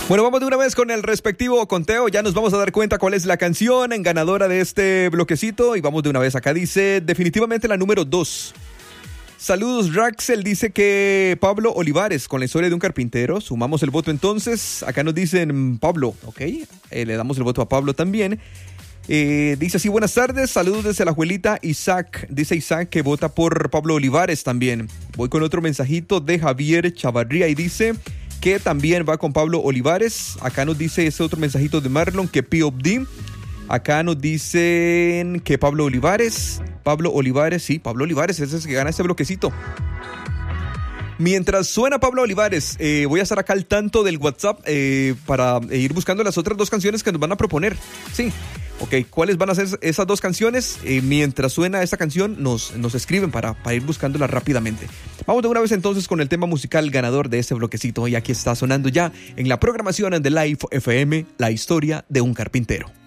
Bueno, vamos de una vez con el respectivo conteo. Ya nos vamos a dar cuenta cuál es la canción ganadora de este bloquecito. Y vamos de una vez. Acá dice definitivamente la número 2. Saludos, Raxel. Dice que Pablo Olivares con la historia de un carpintero. Sumamos el voto entonces. Acá nos dicen Pablo. Ok, le damos el voto a Pablo también. Dice así, buenas tardes, saludos desde la abuelita Isaac. Dice Isaac que vota por Pablo Olivares también. Voy con otro mensajito de Javier Chavarría y dice que también va con Pablo Olivares. Acá nos dice ese otro mensajito de Marlon que P.O.D. Acá nos dicen que Pablo Olivares, sí, Pablo Olivares es el que gana este bloquecito. Mientras suena Pablo Olivares, voy a estar acá al tanto del WhatsApp para ir buscando las otras dos canciones que nos van a proponer. Sí, ok, ¿cuáles van a ser esas dos canciones? Mientras suena esta canción, nos escriben para ir buscándolas rápidamente. Vamos de una vez entonces con el tema musical ganador de este bloquecito. Y aquí está sonando ya en la programación de Live FM, la historia de un carpintero.